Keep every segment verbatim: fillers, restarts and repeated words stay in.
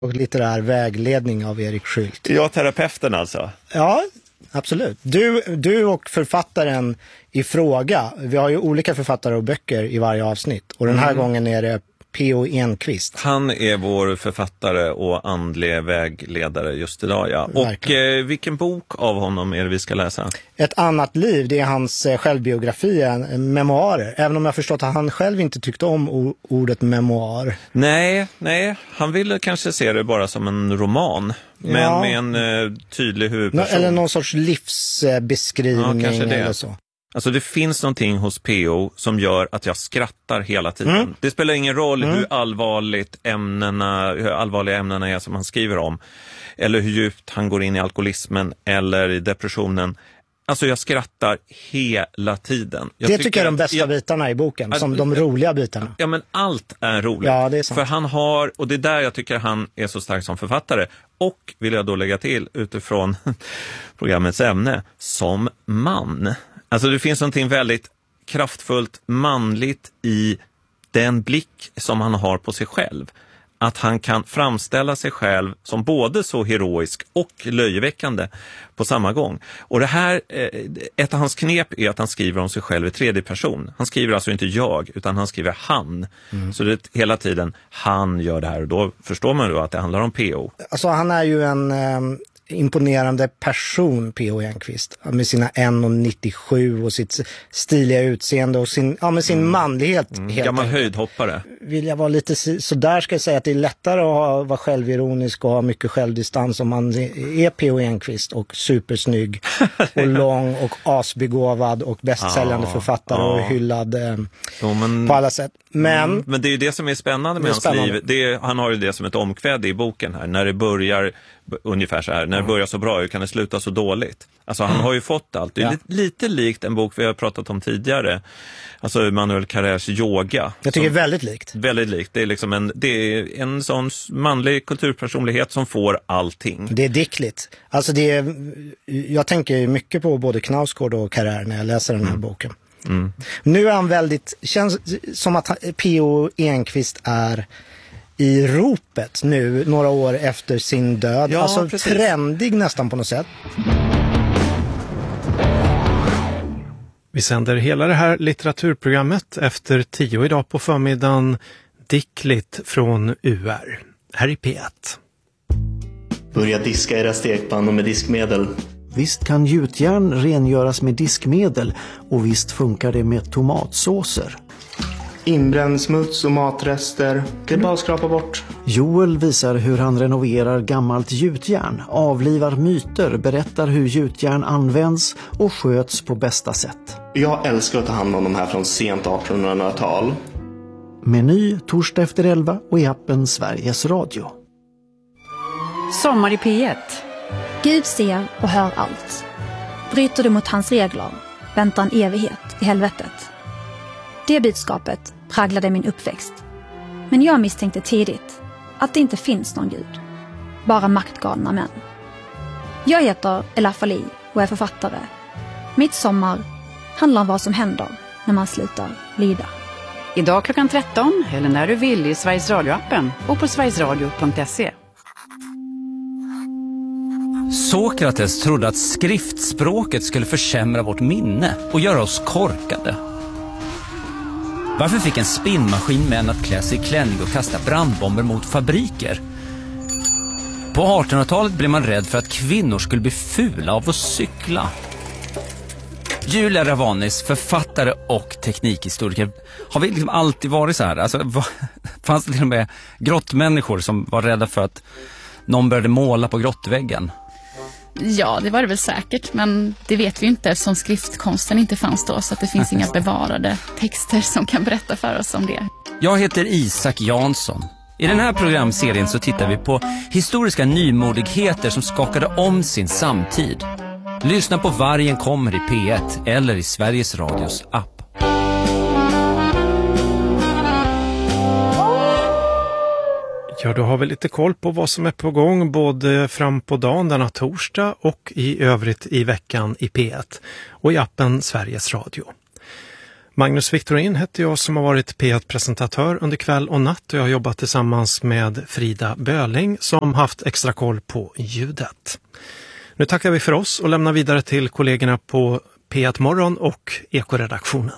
och litterär vägledning av Erik Skylt. Ja, terapeuten alltså. Ja, absolut. Du, du och författaren i fråga, vi har ju olika författare och böcker i varje avsnitt. Och den här mm. gången är det P O Enquist. Han är vår författare och andlig vägledare just idag, ja. Verkligen. Och eh, vilken bok av honom är det vi ska läsa? Ett annat liv, det är hans eh, självbiografi, en, memoarer. Även om jag förstått att han själv inte tyckte om o- ordet memoar. Nej, nej. Han ville kanske se det bara som en roman. Men ja. med en eh, tydlig huvudperson. Eller någon sorts livsbeskrivning ja, eller så. Alltså det finns någonting hos P O som gör att jag skrattar hela tiden. Mm. Det spelar ingen roll mm. hur allvarligt ämnena, hur allvarliga ämnena är som han skriver om. Eller hur djupt han går in i alkoholismen eller i depressionen. Alltså jag skrattar hela tiden. Jag det tycker, tycker jag är de bästa jag, bitarna i boken, som de roliga bitarna. Ja, men allt är roligt. Ja, det är sant. För han har, och det är där jag tycker han är så stark som författare. Och vill jag då lägga till utifrån programmets ämne, som man. Alltså det finns någonting väldigt kraftfullt manligt i den blick som han har på sig själv. Att han kan framställa sig själv som både så heroisk och löjeväckande på samma gång. Och det här, ett av hans knep är att han skriver om sig själv i tredje person. Han skriver alltså inte jag, utan han skriver han. Mm. Så det är hela tiden han gör det här. Och då förstår man då att det handlar om P O. Alltså han är ju en... Um... imponerande person, P O Enquist, med sina en komma nittiosju och sitt stiliga utseende och sin, ja, med sin mm. manlighet. Mm. Gammal höjdhoppare. Vill jag vara lite så där ska jag säga att det är lättare att ha, vara självironisk och ha mycket självdistans om man är P O Enquist och supersnygg och lång och asbegåvad och bästsäljande ah, författare ah. och hyllad eh, jo, men, på alla sätt. Men, mm, men det är ju det som är spännande med hans spännande. liv. Det är, han har ju det som ett omkväd i boken här. När det börjar ungefär så här, när det börjar så bra, hur kan det sluta så dåligt? Alltså han har ju fått allt. Det är ja. lite, lite likt en bok vi har pratat om tidigare. Alltså Manuel Carrers Yoga. Jag tycker det är väldigt likt. Väldigt likt. Det är liksom en, det är en sån manlig kulturpersonlighet som får allting. Det är dickligt. Alltså det är, jag tänker mycket på både Knausgård och Carrer när jag läser den här mm. boken. Mm. Nu är han väldigt, känns som att P O Enquist är i ropet nu några år efter sin död. Ja, alltså precis. Trendig nästan på något sätt. Vi sänder hela det här litteraturprogrammet efter tio idag på förmiddagen. Dickligt från U R. Här i P ett. Börja diska era stekpannor med diskmedel. Visst kan gjutjärn rengöras med diskmedel och visst funkar det med tomatsåser. Inbränd smuts och matrester, det är bara att skrapa bort. Joel visar hur han renoverar gammalt gjutjärn, avlivar myter, berättar hur gjutjärn används och sköts på bästa sätt. Jag älskar att ta hand om de här från sent artonhundratal. Meny torsdag efter elva och i appen Sveriges Radio. Sommar i P ett. Gud ser och hör allt. Bryter du mot hans regler, väntar en evighet i helvetet. Det budskapet präglade min uppväxt. Men jag misstänkte tidigt att det inte finns någon gud. Bara maktgalna män. Jag heter Ella Fali och är författare. Mitt sommar handlar om vad som händer när man slutar lida. Idag klockan tretton eller när du vill i Sveriges Radio-appen och på sverigesradio punkt se. Sokrates trodde att skriftspråket skulle försämra vårt minne och göra oss korkade. Varför fick en spinnmaskin män att klä sig i klänning och kasta brandbomber mot fabriker? På artonhundratalet blev man rädd för att kvinnor skulle bli fula av att cykla. Julia Ravanis, författare och teknikhistoriker, har vi liksom alltid varit så här? Alltså, var, fanns det till och med grottmänniskor som var rädda för att någon började måla på grottväggen? Ja, det var det väl säkert, men det vet vi inte eftersom skriftkonsten inte fanns då, så att det finns inga bevarade texter som kan berätta för oss om det. Jag heter Isak Jansson. I den här programserien så tittar vi på historiska nymodigheter som skakade om sin samtid. Lyssna på Vargen kommer i P ett eller i Sveriges Radios app. Ja, då har vi lite koll på vad som är på gång både fram på dagen denna torsdag och i övrigt i veckan i P ett och i appen Sveriges Radio. Magnus Victorin heter jag som har varit P ett-presentatör under kväll och natt och jag har jobbat tillsammans med Frida Böling som haft extra koll på ljudet. Nu tackar vi för oss och lämnar vidare till kollegorna på P ett Morgon och Ekoredaktionen.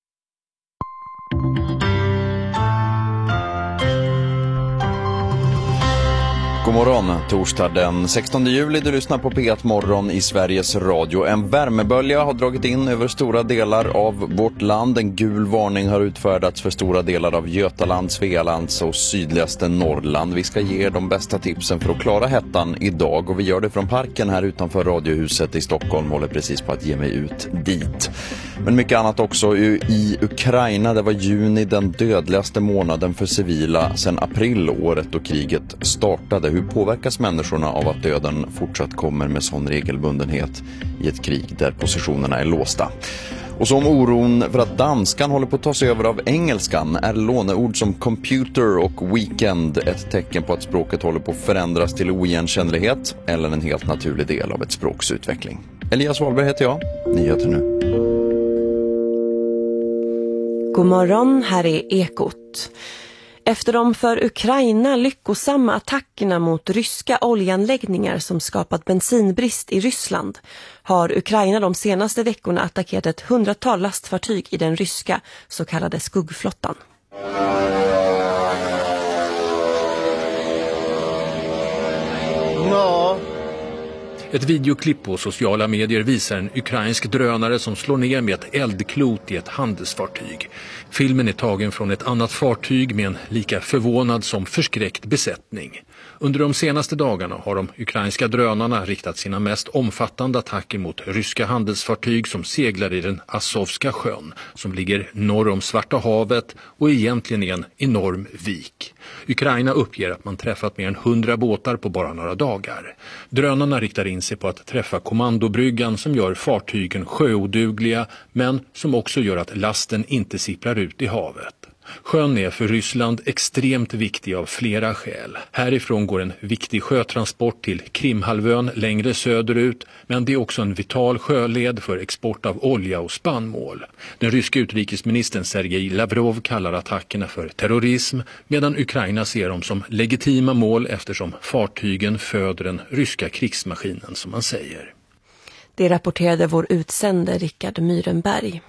God morgon, torsdag den sextonde juli. Du lyssnar på P ett Morgon i Sveriges Radio. En värmebölja har dragit in över stora delar av vårt land. En gul varning har utfärdats för stora delar av Götaland, Svealands och sydligaste Norrland. Vi ska ge er de bästa tipsen för att klara hettan idag och vi gör det från parken här utanför Radiohuset i Stockholm. Håller precis på att ge mig ut dit. Men mycket annat också i Ukraina. Det var juni den dödligaste månaden för civila sedan april, året då kriget startade. Hur påverkas människorna av att döden fortsatt kommer med sån regelbundenhet i ett krig där positionerna är låsta? Och som oron för att danskan håller på att ta sig över av engelskan är låneord som computer och weekend ett tecken på att språket håller på att förändras till oigenkännlighet eller en helt naturlig del av ett språks utveckling. Elias Wahlberg heter jag. Nyheter nu. God morgon, här är Ekot. Efter de för Ukraina lyckosamma attackerna mot ryska oljeanläggningar som skapat bensinbrist i Ryssland har Ukraina de senaste veckorna attackerat ett hundratal lastfartyg i den ryska så kallade skuggflottan. Ja. Ett videoklipp på sociala medier visar en ukrainsk drönare som slår ner med ett eldklot i ett handelsfartyg. Filmen är tagen från ett annat fartyg med en lika förvånad som förskräckt besättning. Under de senaste dagarna har de ukrainska drönarna riktat sina mest omfattande attacker mot ryska handelsfartyg som seglar i den Azovska sjön som ligger norr om Svarta havet och egentligen är en enorm vik. Ukraina uppger att man träffat mer än hundra båtar på bara några dagar. Drönarna riktar in sig på att träffa kommandobryggan som gör fartygen sjöodugliga men som också gör att lasten inte sipprar ut i havet. Sjön är för Ryssland extremt viktig av flera skäl. Härifrån går en viktig sjötransport till Krimhalvön längre söderut, men det är också en vital sjöled för export av olja och spannmål. Den ryska utrikesministern Sergej Lavrov kallar attackerna för terrorism, medan Ukraina ser dem som legitima mål eftersom fartygen föder den ryska krigsmaskinen, som man säger. Det rapporterade vår utsände Rickard Myrenberg.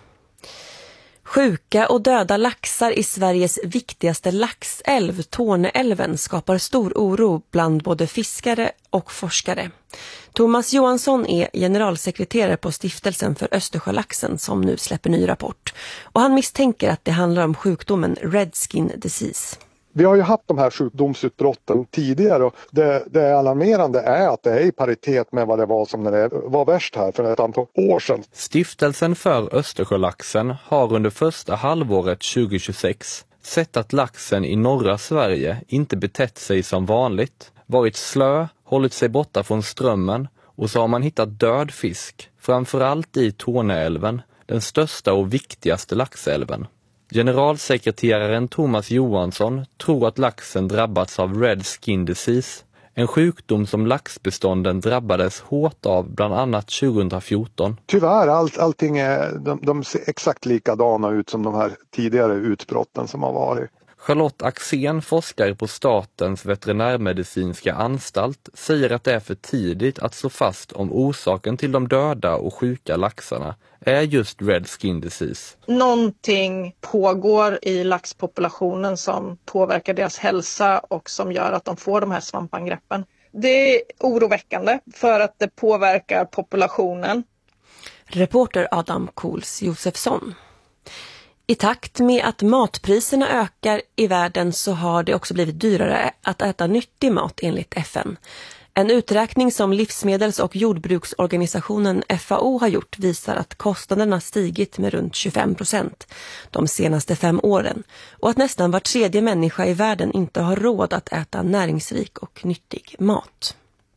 Sjuka och döda laxar i Sveriges viktigaste laxälv, Torneälven, skapar stor oro bland både fiskare och forskare. Thomas Johansson är generalsekreterare på Stiftelsen för Östersjölaxen som nu släpper ny rapport. Och han misstänker att det handlar om sjukdomen Red Skin Disease. Vi har ju haft de här sjukdomsutbrotten tidigare och det, det alarmerande är att det är i paritet med vad det var som när det var värst här för ett antal år sedan. Stiftelsen för Östersjölaxen har under första halvåret tjugohundratjugosex sett att laxen i norra Sverige inte betett sig som vanligt, varit slö, hållit sig borta från strömmen och så har man hittat död fisk, framförallt i Torneälven, den största och viktigaste laxälven. Generalsekreteraren Thomas Johansson tror att laxen drabbats av Red Skin Disease, en sjukdom som laxbestånden drabbades hårt av bland annat tjugohundrafjorton. Tyvärr, allt, allting är, de, de ser exakt likadana ut som de här tidigare utbrotten som har varit. Charlotte Axén, forskare på Statens veterinärmedicinska anstalt, säger att det är för tidigt att slå fast om orsaken till de döda och sjuka laxarna är just Red Skin Disease. Någonting pågår i laxpopulationen som påverkar deras hälsa och som gör att de får de här svampangreppen. Det är oroväckande för att det påverkar populationen. Reporter Adam Kools Josefsson. I takt med att matpriserna ökar i världen så har det också blivit dyrare att äta nyttig mat enligt F N. En uträkning som livsmedels- och jordbruksorganisationen F A O har gjort visar att kostnaderna stigit med runt tjugofem procent de senaste fem åren och att nästan var tredje människa i världen inte har råd att äta näringsrik och nyttig mat.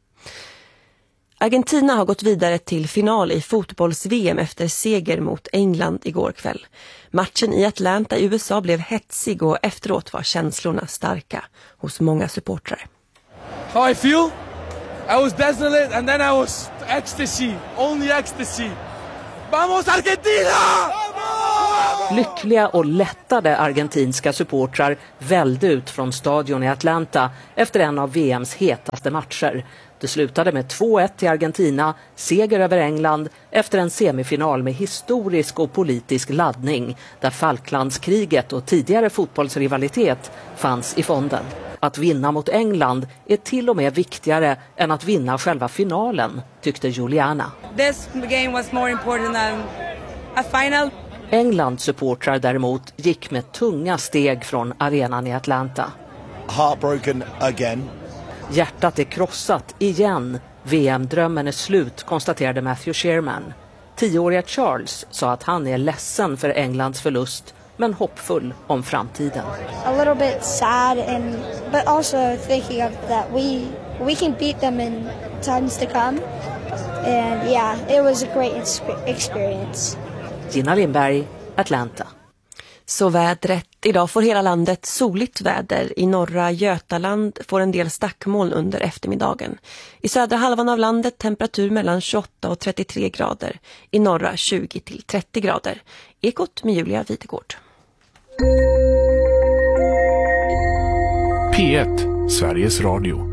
Argentina har gått vidare till final i fotbolls-V M efter seger mot England igår kväll. Matchen i Atlanta i U S A blev hetsig och efteråt var känslorna starka hos många supportrar. How I feel? I was desolate and then I was ecstasy, only ecstasy. Vamos Argentina! Lyckliga och lättade argentinska supportrar välde ut från stadion i Atlanta efter en av V M:s hetaste matcher. Det slutade med två ett till Argentina, seger över England efter en semifinal med historisk och politisk laddning där Falklandskriget och tidigare fotbollsrivalitet fanns i fonden. Att vinna mot England är till och med viktigare än att vinna själva finalen, tyckte Juliana. This game was more important than a final. Englands supportrar däremot gick med tunga steg från arenan i Atlanta. Heartbroken again. Hjärtat är krossat igen. V M-drömmen är slut, konstaterade Matthew Sherman. Tioåriga Charles sa att han är ledsen för Englands förlust, men hoppfull om framtiden. A little bit sad, and but also thinking of that we we can beat them in times to come. And yeah, it was a great experience. Gina Lindberg, Atlanta. Så vädret. Idag får hela landet soligt väder. I norra Götaland får en del stackmoln under eftermiddagen. I södra halvan av landet temperatur mellan tjugoåtta och trettiotre grader. I norra tjugo till trettio grader. Ekot med Julia Videgård. P ett, Sveriges Radio.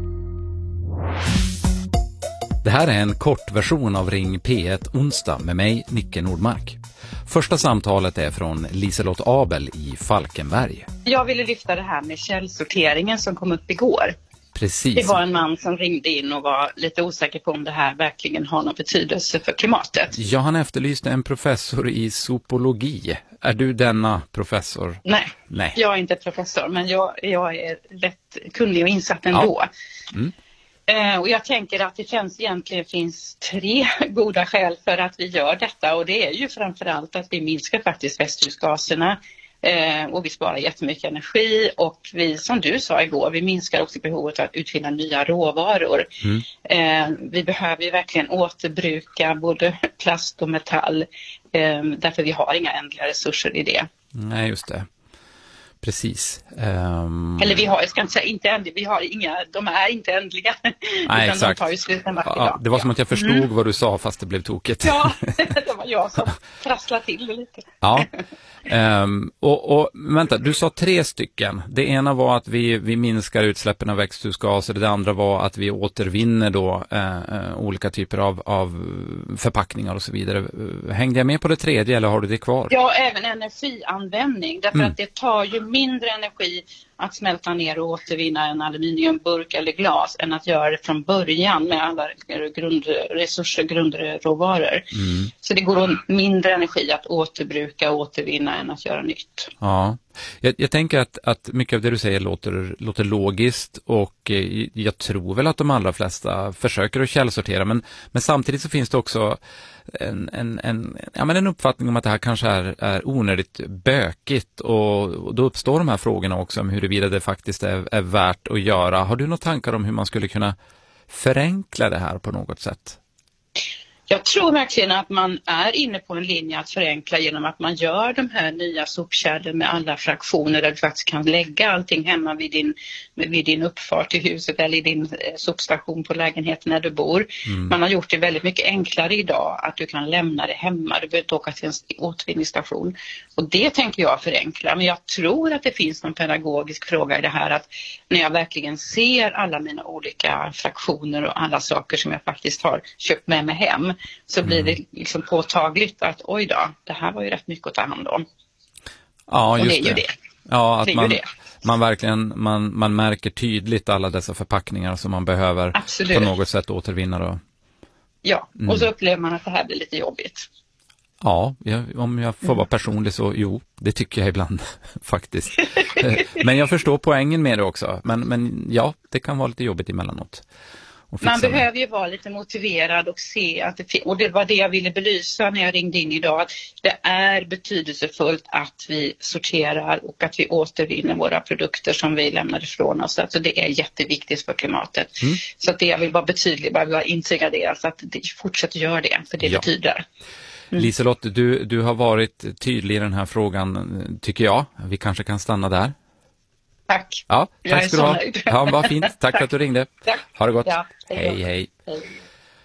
Det här är en kort version av Ring P ett onsdag med mig, Nicke Nordmark. Första samtalet är från Liselott Abel i Falkenberg. Jag ville lyfta det här med källsorteringen som kom upp igår. Precis. Det var en man som ringde in och var lite osäker på om det här verkligen har någon betydelse för klimatet. Ja, han efterlyste en professor i zoologi. Är du denna professor? Nej, Nej. Jag är inte professor, men jag, jag är rätt kunnig och insatt ändå. Ja. Mm. Eh, och jag tänker att det känns, egentligen finns tre goda skäl för att vi gör detta. Och det är ju framförallt att vi minskar faktiskt växthusgaserna. Eh, och vi sparar jättemycket energi, och vi, som du sa igår, vi minskar också behovet av att utvinna nya råvaror. Mm. Eh, vi behöver ju verkligen återbruka både plast och metall, eh, därför vi har inga ändliga resurser i det. Nej, just det. Precis. Um... Eller vi har, jag ska inte säga inte ändliga, vi har inga, de är inte ändliga. Nej, utan exakt. De tar ju slut en vacker ja, dag. det var som ja. att jag förstod mm. vad du sa fast det blev tokigt. Ja, det var jag som trasslade till det lite. Ja. Um, och, och vänta, du sa tre stycken. Det ena var att vi, vi minskar utsläppen av växthusgaser. Det andra var att vi återvinner då uh, olika typer av, av förpackningar och så vidare. Hängde jag med på det tredje eller har du det kvar? Ja, även energianvändning. Därför mm. att det tar ju mindre energi att smälta ner och återvinna en aluminiumburk eller glas än att göra det från början med alla grundresurser, grundråvaror. Mm. Så det går åt mindre energi att återbruka och återvinna än att göra nytt. Ja, jag, jag tänker att, att mycket av det du säger låter, låter logiskt, och eh, jag tror väl att de allra flesta försöker att källsortera, men, men samtidigt så finns det också en, en, en, ja, men en uppfattning om att det här kanske är, är onödigt bökigt, och, och då uppstår de här frågorna också om huruvida det faktiskt är, är värt att göra. Har du några tankar om hur man skulle kunna förenkla det här på något sätt? Jag tror verkligen att man är inne på en linje att förenkla genom att man gör de här nya sopkärlen med alla fraktioner där du faktiskt kan lägga allting hemma vid din, vid din uppfart till huset eller i din sopstation på lägenheten när du bor. Mm. Man har gjort det väldigt mycket enklare idag att du kan lämna det hemma. Du behöver inte åka till en återvinningsstation. Och det tänker jag förenkla. Men jag tror att det finns någon pedagogisk fråga i det här, att när jag verkligen ser alla mina olika fraktioner och alla saker som jag faktiskt har köpt med mig hem, så blir det liksom påtagligt att oj då, det här var ju rätt mycket att ta hand om. Ja, just och det är det. ju det. Ja, att det är man, ju det. man verkligen man, man märker tydligt alla dessa förpackningar som man behöver Absolut. på något sätt återvinna då. Ja, Mm. och så upplever man att det här blir lite jobbigt. Ja, jag, om jag får vara personlig så jo, det tycker jag ibland faktiskt. Men jag förstår poängen med det också. Men, men ja, det kan vara lite jobbigt emellanåt. Man behöver ju vara lite motiverad och se att det, och det var det jag ville belysa när jag ringde in idag, att det är betydelsefullt att vi sorterar och att vi återvinner våra produkter som vi lämnar ifrån oss. Alltså det är jätteviktigt för klimatet. Mm. Så att det jag vill bara betydligt, bara vill intyga det, alltså att det, fortsätt göra det, för det ja. betyder. Mm. Liselott, du, du har varit tydlig i den här frågan, tycker jag. Vi kanske kan stanna där. Tack. Ja, tack ska du ha. Nöjd. Ja, vad fint. Tack, tack för att du ringde. Tack. Ha det gott. Ja, hej, hej. hej.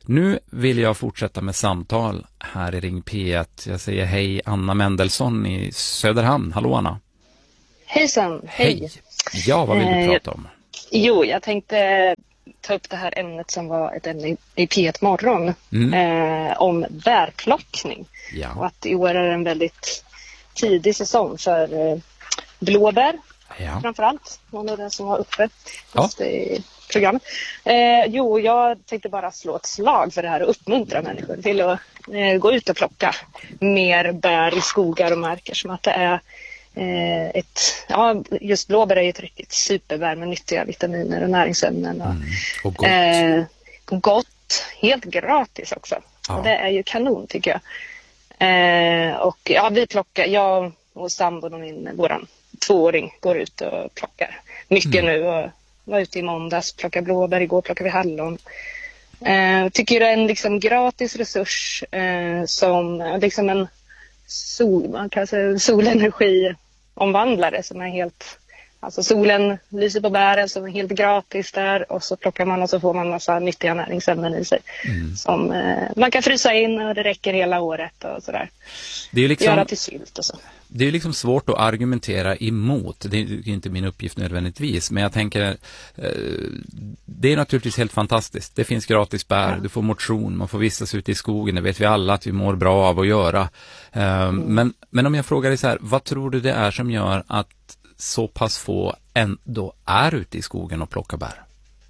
Nu vill jag fortsätta med samtal här i Ring P ett. Jag säger hej Anna Mendelssohn i Söderhamn. Hallå Anna. Hejsan, hej. Hej. Ja, vad vill du Eh, prata om? Jo, jag tänkte ta upp det här ämnet som var ett ämne i- i P ett morgon. Mm. Eh, om bärplockning. Ja. Och att i år är en väldigt tidig säsong för eh, blåbär. Ja. Framförallt. Någon av den som var uppe Ja. just i programmet. Eh, jo, jag tänkte bara slå ett slag för det här och uppmuntra människor till att eh, gå ut och plocka mer bär i skogar och marker. Som att det är eh, ett, ja, just blåbär är ju ett riktigt superbär med nyttiga vitaminer och näringsämnen. Och, Mm. Och gott. Eh, gott, helt gratis också. Ja. Och det är ju kanon tycker jag. Eh, och ja, vi plockar, jag och sambon och min, våran tvååring går ut och plockar mycket Mm. nu. Och var ute i måndags, plockar blåbär, igår plockar vi hallon. Eh, tycker det är en liksom gratis resurs eh, som liksom en sol, man kan säga solenergiomvandlare som är helt, alltså solen lyser på bären som är helt gratis där och så plockar man och så får man massa nyttiga näringsämnen i sig Mm. som eh, man kan frysa in och det räcker hela året och sådär. Det är liksom, Göra till sylt och så. det är liksom svårt att argumentera emot. Det är inte min uppgift nödvändigtvis, men jag tänker eh, det är naturligtvis helt fantastiskt. Det finns gratis bär, du får motion, man får vistas ute i skogen. Det vet vi alla att vi mår bra av att göra. Eh, Mm. men, men om jag frågar dig så här, vad tror du det är som gör att så pass få ändå är ute i skogen och plockar bär?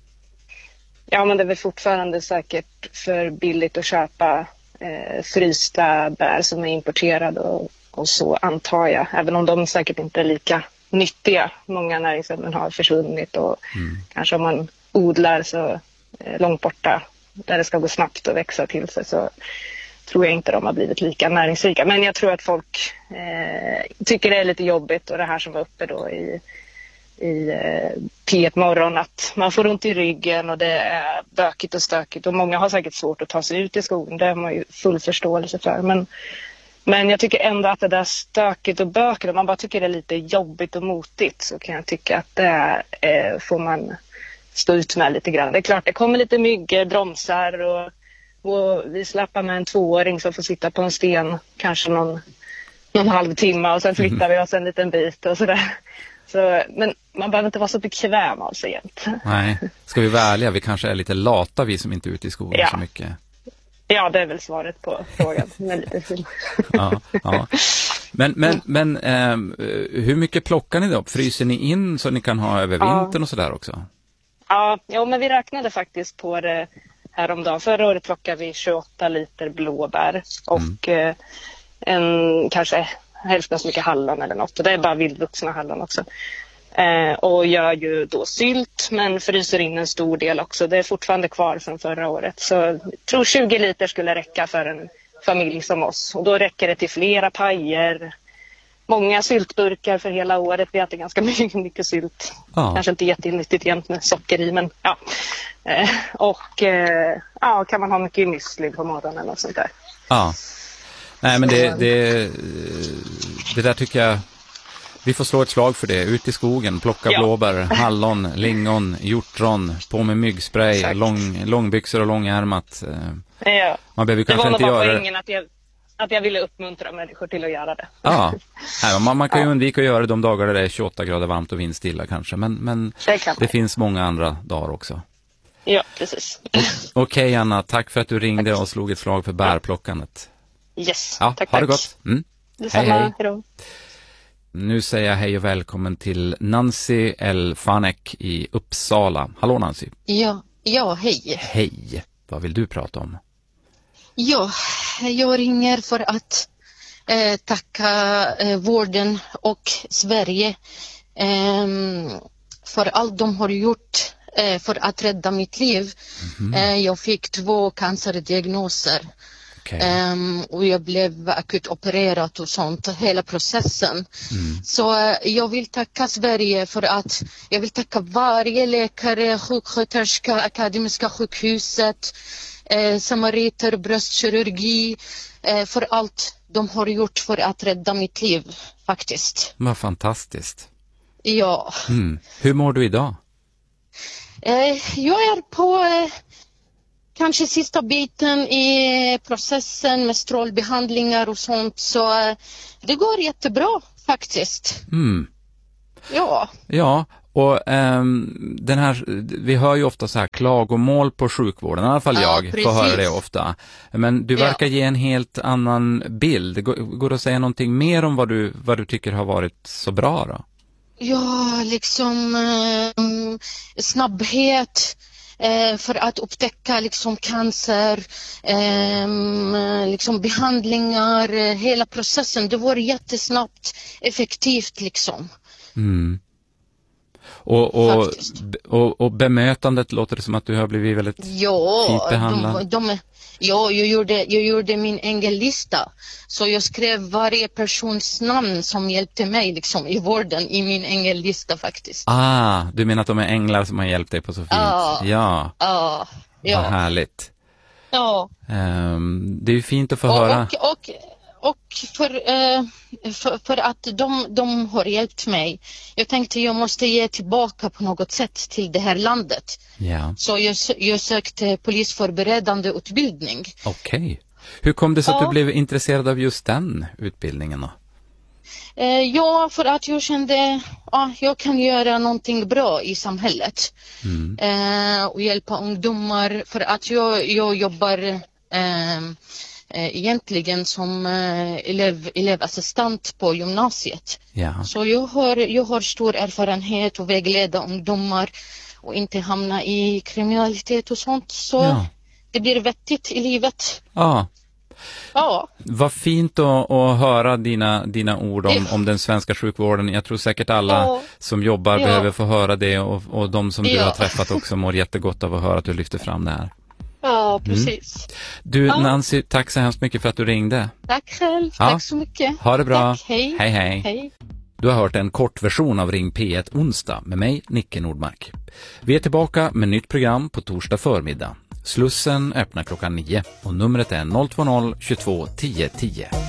Ja, men det är väl fortfarande säkert för billigt att köpa eh, frysta bär som är importerade och, och så antar jag. Även om de säkert inte är lika nyttiga. Många näringsämnen har försvunnit och kanske om man odlar så eh, långt borta där det ska gå snabbt att växa till sig så tror jag inte de har blivit lika näringsrika. Men jag tror att folk eh, tycker det är lite jobbigt och det här som var uppe då i i eh, P ett morgon att man får ont i ryggen och det är bökigt och stökigt och många har säkert svårt att ta sig ut i skogen, det har man ju full förståelse för, men, men jag tycker ändå att det där stökigt och bökigt, om man bara tycker det är lite jobbigt och motigt så kan jag tycka att det eh, får man stå ut med lite grann. Det är klart det kommer lite myggor, bromsar och, och vi släpper med en tvååring som får sitta på en sten kanske någon, någon halvtimme och sen flyttar vi oss en liten bit och sådär. Så, men man behöver inte vara så bekväm av sig jämt. Nej, ska vi vara ärliga, vi kanske är lite lata vi som inte är ute i skogen Ja. så mycket. Ja, det är väl svaret på frågan. Men lite film. Ja, ja. Men, men, men eh, hur mycket plockar ni då? Fryser ni in så ni kan ha över Ja. vintern och sådär också? Ja, ja, men vi räknade faktiskt på det häromdagen. Förra året plockade vi tjugoåtta liter blåbär och eh, en kanske hälften så mycket hallon eller något. Och det är bara vildvuxna hallon också. Eh, och gör ju då sylt men fryser in en stor del också. Det är fortfarande kvar från förra året. Så jag tror tjugo liter skulle räcka för en familj som oss. Och då räcker det till flera pajer. Många syltburkar för hela året. Vi äter ganska mycket, mycket sylt. Ja. Kanske inte jättenyttigt jämt med socker i, men ja. Eh, och eh, ja, kan man ha mycket müsli på morgonen och sånt där. Ja. Nej, men det, det, det där tycker jag, vi får slå ett slag för det. Ut i skogen, plocka Ja. blåbär, hallon, lingon, hjortron, på med myggspray, lång, långbyxor och långärmat. Eh, Ja. Man behöver Det kanske var nog inte bara göra poängen att jag, att jag ville uppmuntra människor till att göra det. Ja, Nej, man, man kan ju undvika att göra det de dagar där det är tjugoåtta grader varmt och vindstilla kanske. Men, men Det kan det man. finns många andra dagar också. Ja, precis. Okej Anna, tack för att du ringde och slog ett slag för bärplockandet. Yes, Ja, tack, ha tack. det gott. Mm. Detsamma, Hej, hej. hejdå. Nu säger jag hej och välkommen till Nancy L. Fanek i Uppsala. Hallå Nancy. Ja, ja, hej. Hej. Vad vill du prata om? Ja, jag ringer för att eh, tacka eh, vården och Sverige eh, för allt de har gjort eh, för att rädda mitt liv. Mhm. Eh, jag fick två cancerdiagnoser. Um, och jag blev akut opererad och sånt, hela processen. Mm. Så uh, jag vill tacka Sverige för att jag vill tacka varje läkare, sjuksköterska, Akademiska sjukhuset, eh, samariter, bröstkirurgi, eh, för allt de har gjort för att rädda mitt liv faktiskt. Vad fantastiskt. Ja, Mm. Hur mår du idag? eh, jag är på eh, kanske sista biten i processen med strålbehandlingar och sånt. Så det går jättebra faktiskt. Mm. Ja. Ja, och ähm, den här, vi hör ju ofta så här klagomål på sjukvården, i alla fall Ja, jag precis. får höra det ofta. Men du verkar ge en helt annan bild. Går, går det att säga någonting mer om vad du, vad du tycker har varit så bra då? Ja, liksom um, snabbhet eh, för att upptäcka liksom cancer, um, liksom behandlingar, eh, hela processen. Det var jättesnabbt, effektivt liksom. Mm. Och, och, och, och bemötandet låter det som att du har blivit väldigt ja, fint behandlad. De, de, ja, jag gjorde, jag gjorde min ängellista. Så jag skrev varje persons namn som hjälpte mig liksom, i vården i min ängellista faktiskt. Ah, du menar att de är änglar som har hjälpt dig på så fint? Ja. Ja, ja. ja. Vad härligt. Ja. Um, det är ju fint att få och, höra. Och, och, och för, eh, för, för att de, de har hjälpt mig. Jag tänkte jag måste ge tillbaka på något sätt till det här landet. Ja. Så jag, jag sökte polisförberedande utbildning. Okej. Okay. Hur kom det så att ja. du blev intresserad av just den utbildningen då? Eh, ja, för att jag kände ja, jag kan göra någonting bra i samhället. Mm. Eh, och hjälpa ungdomar. För att jag, jag jobbar eh, egentligen som elev, elevassistent på gymnasiet. Ja. Så jag har, jag har stor erfarenhet och vägleda ungdomar och inte hamna i kriminalitet och sånt. Så ja. Det blir vettigt i livet. Ja. Ja. Vad fint att, att höra dina, dina ord om, om den svenska sjukvården. Jag tror säkert alla ja. som jobbar ja. behöver få höra det och, och de som du ja. har träffat också mår jättegott av att höra att du lyfter fram det här. Ja, precis. Mm. Du ja. Nancy, tack så hemskt mycket för att du ringde. Tack själv, ja. tack så mycket. Ha det bra. Tack, hej. Hej, hej. hej. Du har hört en kort version av Ring P ett onsdag med mig, Nicke Nordmark. Vi är tillbaka med nytt program på torsdag förmiddag. Slussen öppnar klockan nio och numret är noll två noll tjugotvå tio tio.